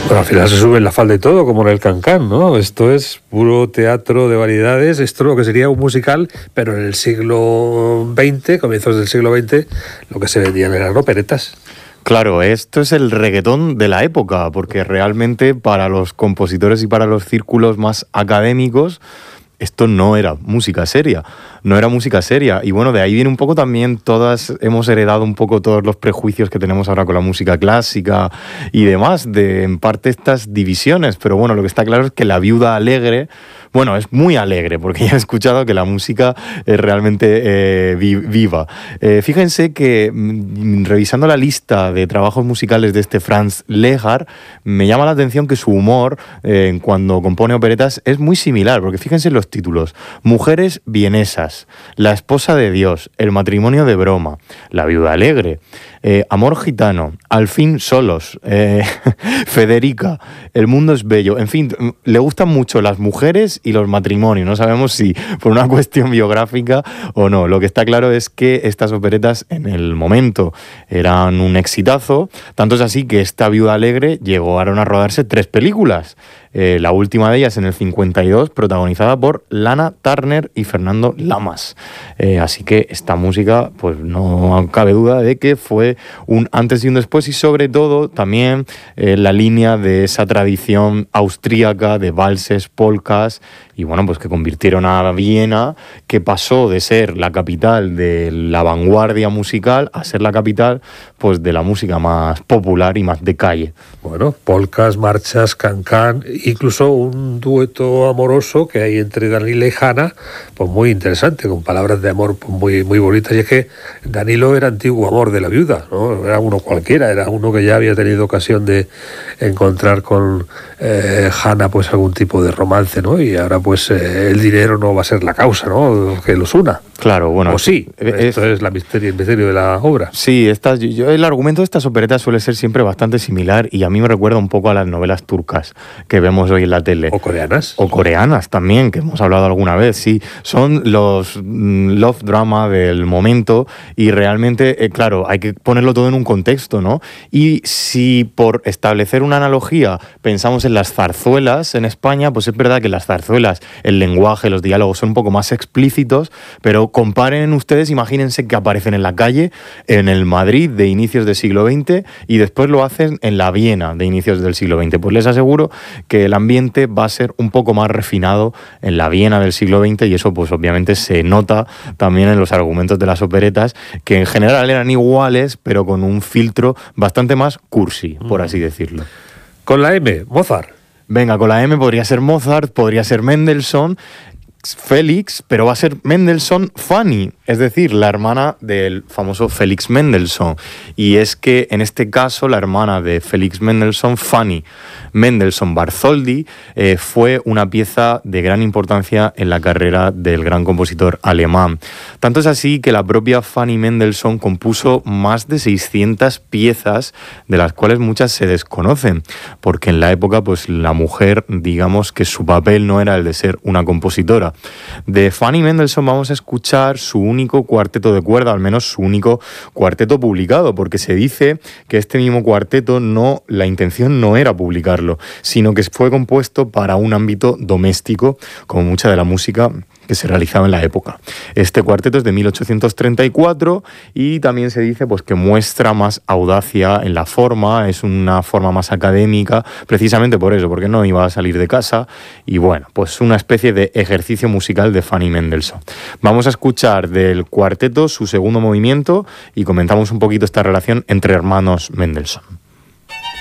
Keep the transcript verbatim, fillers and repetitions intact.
Bueno, al final se sube en la falda y todo, como en el Cancán, ¿no? Esto es puro teatro de variedades, esto lo que sería un musical, pero en el siglo veinte, comienzos del siglo veinte, lo que se vendían eran operetas. Claro, esto es el reggaetón de la época, porque realmente para los compositores y para los círculos más académicos, esto no era música seria, no era música seria. Y bueno, de ahí viene un poco también, todas hemos heredado un poco todos los prejuicios que tenemos ahora con la música clásica y demás, de en parte estas divisiones. Pero bueno, lo que está claro es que La Viuda Alegre, bueno, es muy alegre, porque ya he escuchado que la música es realmente eh, vi- viva. Eh, fíjense que mm, revisando la lista de trabajos musicales de este Franz Lehár, me llama la atención que su humor, eh, cuando compone operetas, es muy similar, porque fíjense en los títulos: Mujeres vienesas, La esposa de Dios, El matrimonio de broma, La viuda alegre, eh, Amor gitano, Al fin solos, eh, Federica, El mundo es bello. En fin, le gustan mucho las mujeres y los matrimonios. No sabemos si por una cuestión biográfica o no. Lo que está claro es que estas operetas en el momento eran un exitazo. Tanto es así que esta Viuda Alegre llegaron a rodarse tres películas. Eh, la última de ellas en el cincuenta y dos, protagonizada por Lana Turner y Fernando Lamas. Eh, así que esta música, pues no cabe duda de que fue un antes y un después, y sobre todo también eh, la línea de esa tradición austríaca de valses, polcas, y bueno, pues que convirtieron a Viena, que pasó de ser la capital de la vanguardia musical a ser la capital, pues, de la música más popular y más de calle. Bueno, polcas, marchas, cancán, incluso un dueto amoroso que hay entre Danilo y Hanna, pues muy interesante, con palabras de amor pues muy, muy bonitas. Y es que Danilo era antiguo amor de la viuda, ¿no? Era uno cualquiera, era uno que ya había tenido ocasión de encontrar con eh, Hanna pues algún tipo de romance, ¿no? Y ahora pues eh, el dinero no va a ser la causa, ¿no?, que los una. Claro, bueno. O sí, es, esto es la misterio, el misterio de la obra. Sí, estas, yo, el argumento de estas operetas suele ser siempre bastante similar, y a mí me recuerda un poco a las novelas turcas que vemos hoy en la tele. O coreanas. O coreanas también, que hemos hablado alguna vez, sí. Son los mm, love drama del momento, y realmente, eh, claro, hay que ponerlo todo en un contexto, ¿no? Y si por establecer una analogía pensamos en las zarzuelas en España, pues es verdad que las zarzuelas, el lenguaje, los diálogos son un poco más explícitos, pero comparen ustedes, imagínense que aparecen en la calle, en el Madrid de inicios del siglo veinte, y después lo hacen en la Viena de inicios del siglo veinte. Pues les aseguro que el ambiente va a ser un poco más refinado en la Viena del siglo veinte, y eso pues obviamente se nota también en los argumentos de las operetas, que en general eran iguales, pero con un filtro bastante más cursi, por así decirlo. Con la M, Mozart. Venga, con la M podría ser Mozart, podría ser Mendelssohn, Félix, pero va a ser Mendelssohn Fanny, es decir, la hermana del famoso Félix Mendelssohn. Y es que en este caso la hermana de Félix Mendelssohn, Fanny Mendelssohn Bartholdy, eh, fue una pieza de gran importancia en la carrera del gran compositor alemán. Tanto es así que la propia Fanny Mendelssohn compuso más de seiscientas piezas, de las cuales muchas se desconocen, porque en la época pues la mujer, digamos que su papel no era el de ser una compositora. De Fanny Mendelssohn vamos a escuchar su único cuarteto de cuerda, al menos su único cuarteto publicado, porque se dice que este mismo cuarteto no, la intención no era publicarlo, sino que fue compuesto para un ámbito doméstico, como mucha de la música que se realizaba en la época. Este cuarteto es de mil ochocientos treinta y cuatro, y también se dice pues que muestra más audacia en la forma, es una forma más académica, precisamente por eso, porque no iba a salir de casa, y bueno, pues una especie de ejercicio musical de Fanny Mendelssohn. Vamos a escuchar del cuarteto su segundo movimiento y comentamos un poquito esta relación entre hermanos Mendelssohn.